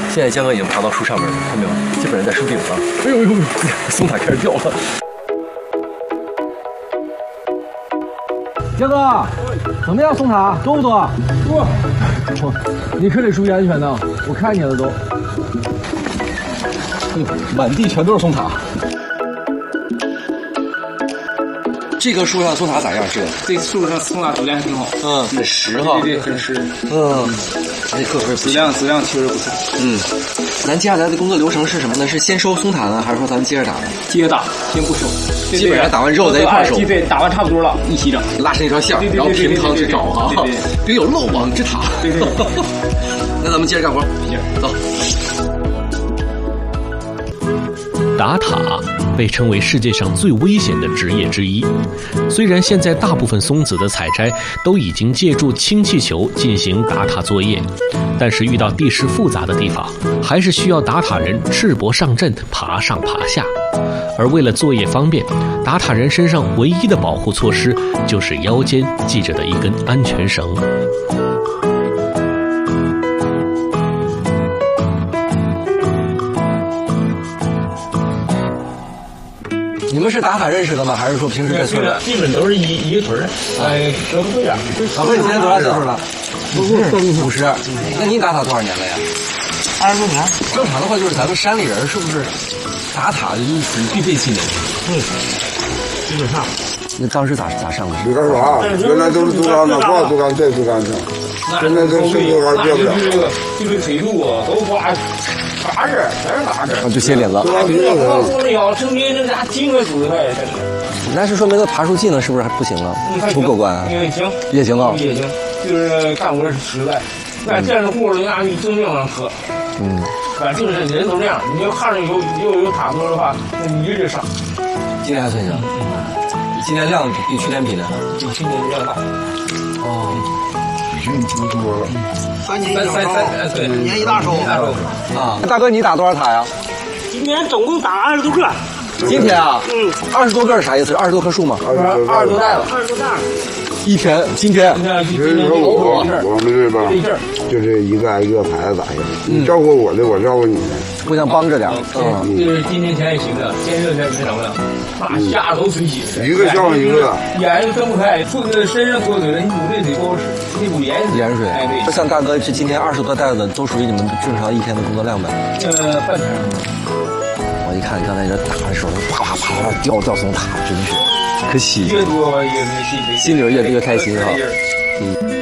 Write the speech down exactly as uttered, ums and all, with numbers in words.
现在江哥已经爬到树上面了，看到没有？基本上在树顶了。哎呦呦呦，松塔开始掉了。江哥，怎么样？松塔多不多？多。你可得注意安全呢，我看见了都。满地全都是松塔。这棵树上松塔咋样？这个这树上松塔质量挺好， 嗯，很实哈， 对对，很实， 嗯，那个会质量质量确实不错， 嗯。咱接下来的工作流程是什么呢？是先收松塔呢，还是说咱接着打呢？ 接着打，先不收， 基本上打完之后再一块收。 对，打完差不多了，一起整， 拉成一条线，然后平汤去找哈，别有漏网之塔。 对对。 那咱们接着干活，走。 打塔被称为世界上最危险的职业之一。虽然现在大部分松子的采摘都已经借助氢气球进行打塔作业，但是遇到地势复杂的地方，还是需要打塔人赤膊上阵，爬上爬下。而为了作业方便，打塔人身上唯一的保护措施就是腰间系着的一根安全绳。 你们是打塔认识的吗？还是说平时在村里？ 基本都是一一个村的，哎，隔不远。 老哥，你今年多大岁数了？ 五十。 五十。那你打塔多少年了呀？ 二十多年。 正常的话，就是咱们山里人是不是打塔就是属于必备技能？ 嗯，基本上。 那当时咋咋上的？ 没干啥，原来都是竹竿子，挂竹竿在竹竿上，现在都是竹竿接不了。 就是水路啊，都挂。嘎子，全是嘎子， 啊，就歇脸了。 我说那要成天那家金个死快，真的。 那是说明他爬树技能是不是还不行了？不过关啊？ 也行， 也行啊， 也行，就是干活是实在。那见着户人家一真命上磕。 嗯， 反正就是人都这样，你要看着有有有塔多的话，那你一直上。 今年还算行。今年量比去年比呢？ 比去年量大。 哦， 比去年多了。 三年三三对， 年一大收。 啊，大哥，你打多少塔呀？ 今年总共打二十多个。 今天啊？ 嗯。 二十多个是啥意思？二十多棵树吗？ 二十多袋了。 二十多袋。 一天，今天。 其实你说我我们这吧，就是一个挨一个排着打下来。你照顾我的，我照顾你的， 互相帮着点。 嗯，就是今天前也行的，天热天没什么了，那下都水洗。 一个像一个。 眼睛睁不开，出去身上脱水了，你捂这嘴不好使，那股盐水。 盐水。 哎对。 像大哥这今天二十多袋子，都属于你们正常一天的工作量呗？ 呃，半天。 我一看刚才这打的时候，啪啪啪啪掉掉松塔，真是可喜。 越多越没心， 心里越越开心哈。嗯。